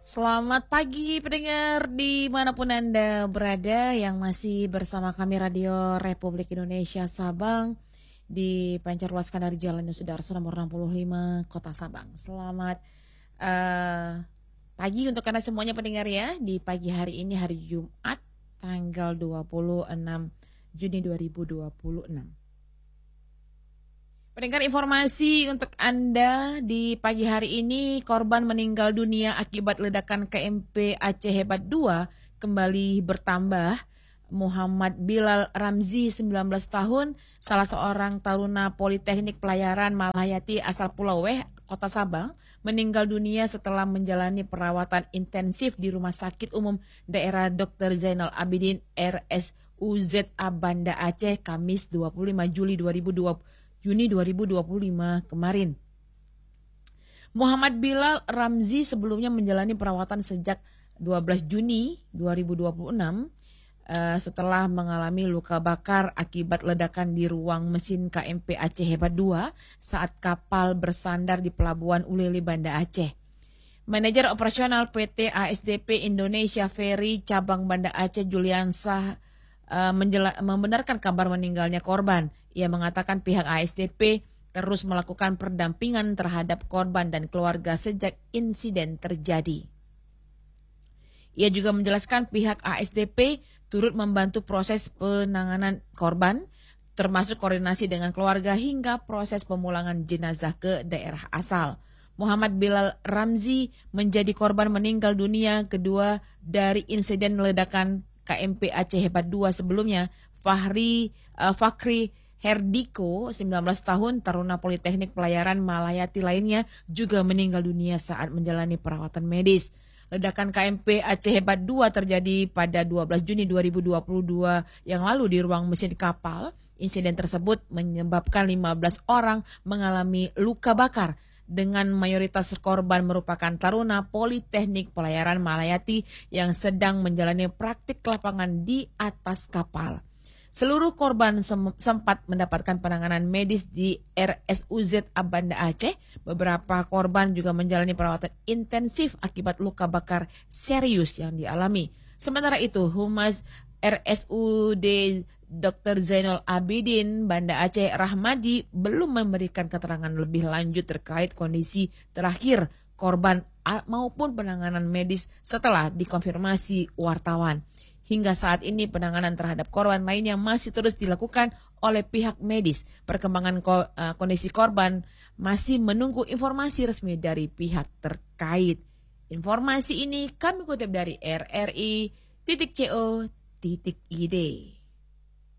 Selamat pagi pendengar dimanapun Anda berada yang masih bersama kami Radio Republik Indonesia Sabang di pancarluaskan dari Jalan Sudarso nomor 65 Kota Sabang. Selamat pagi untuk Anda semuanya pendengar ya di pagi hari ini hari Jumat tanggal 26 Juni 2026. Pendengar informasi untuk Anda di pagi hari ini, korban meninggal dunia akibat ledakan KMP Aceh Hebat 2 kembali bertambah. Muhammad Bilal Ramzi 19 tahun, salah seorang taruna Politeknik Pelayaran Malayati asal Pulau Weh, Kota Sabang, meninggal dunia setelah menjalani perawatan intensif di Rumah Sakit Umum Daerah Dr. Zainal Abidin RSUZ Banda Aceh Kamis 25 Juni 2025 kemarin. Muhammad Bilal Ramzi sebelumnya menjalani perawatan sejak 12 Juni 2026 setelah mengalami luka bakar akibat ledakan di ruang mesin KMP Aceh Hebat 2 saat kapal bersandar di Pelabuhan Ulele Banda Aceh. Manajer operasional PT ASDP Indonesia Ferry Cabang Banda Aceh Juliansah membenarkan kabar meninggalnya korban. Ia mengatakan pihak ASDP terus melakukan pendampingan terhadap korban dan keluarga sejak insiden terjadi. Ia juga menjelaskan pihak ASDP turut membantu proses penanganan korban, termasuk koordinasi dengan keluarga hingga proses pemulangan jenazah ke daerah asal. Muhammad Bilal Ramzi menjadi korban meninggal dunia kedua dari insiden ledakan KMP Aceh Hebat 2 sebelumnya. Fakri Herdiko, 19 tahun, taruna Politeknik Pelayaran Malayati lainnya juga meninggal dunia saat menjalani perawatan medis. Ledakan KMP Aceh Hebat 2 terjadi pada 12 Juni 2022 yang lalu di ruang mesin kapal. Insiden tersebut menyebabkan 15 orang mengalami luka bakar, dengan mayoritas korban merupakan taruna Politeknik Pelayaran Malayati yang sedang menjalani praktik lapangan di atas kapal. Seluruh korban sempat mendapatkan penanganan medis di RSUZ Banda Aceh. Beberapa korban juga menjalani perawatan intensif akibat luka bakar serius yang dialami. Sementara itu, Humas RSUD Dr. Zainal Abidin Banda Aceh Rahmadi belum memberikan keterangan lebih lanjut terkait kondisi terakhir korban maupun penanganan medis setelah dikonfirmasi wartawan. Hingga saat ini penanganan terhadap korban lainnya masih terus dilakukan oleh pihak medis. Perkembangan kondisi korban masih menunggu informasi resmi dari pihak terkait. Informasi ini kami kutip dari RRI.co.id.